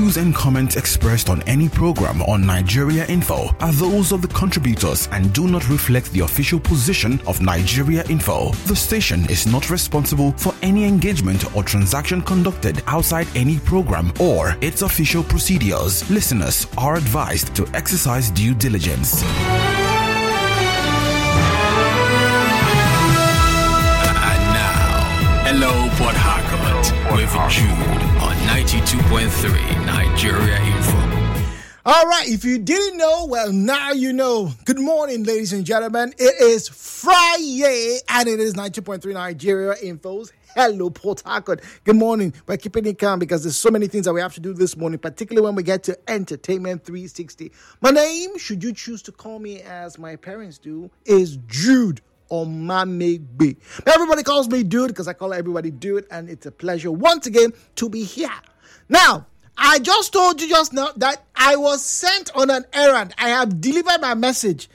views and comments expressed on any program on Nigeria Info are those of the contributors and do not reflect the official position of Nigeria Info. The station is not responsible for any engagement or transaction conducted outside any program or its official procedures. Listeners are advised to exercise due diligence. Hello, Port Harcourt, with Jude on 92.3 Nigeria Info. All right, if you didn't know, well, now you know. Good morning, ladies and gentlemen. It is Friday, and it is 92.3 Nigeria Info's Hello, Port Harcourt. Good morning. We're keeping it calm because there's so many things that we have to do this morning, particularly when we get to Entertainment 360. My name, should you choose to call me as my parents do, is Jude Omamegbe. Everybody calls me Dude because I call everybody Dude, and it's a pleasure once again to be here. Now, I just told you just now that I was sent on an errand. I have delivered my message.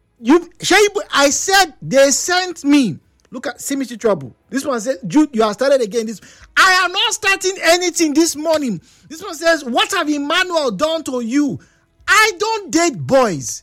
I said they sent me. Look at Symmetry Trouble. This one says, Jude, you have started again. I am not starting anything this morning. This one says, what have Emmanuel done to you? I don't date boys.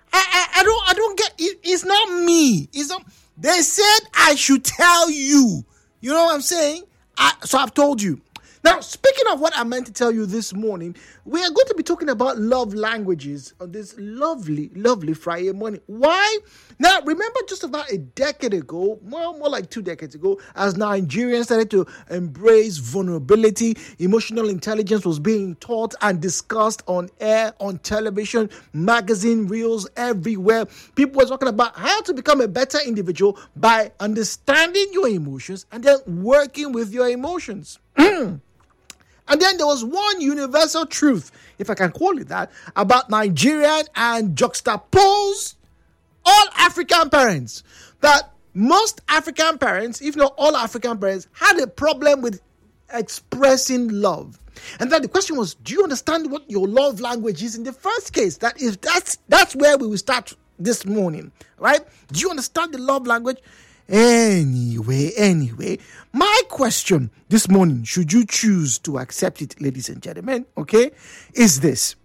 I don't get it. It's not me. They said I should tell you. You know what I'm saying? So I've told you. Now, speaking of what I meant to tell you this morning, we are going to be talking about love languages on this lovely, lovely Friday morning. Why? Now, remember just about a decade ago, more like 2 decades ago, as Nigerians started to embrace vulnerability, emotional intelligence was being taught and discussed on air, on television, magazine, reels, everywhere. People were talking about how to become a better individual by understanding your emotions and then working with your emotions. And then there was one universal truth, if I can call it that, about Nigerian and juxtaposed all African parents. That most African parents, if not all African parents, had a problem with expressing love. And then the question was, do you understand what your love language is in the first case? That's where we will start this morning, right? Do you understand the love language? Anyway, my question this morning, should you choose to accept it, ladies and gentlemen, okay, is this.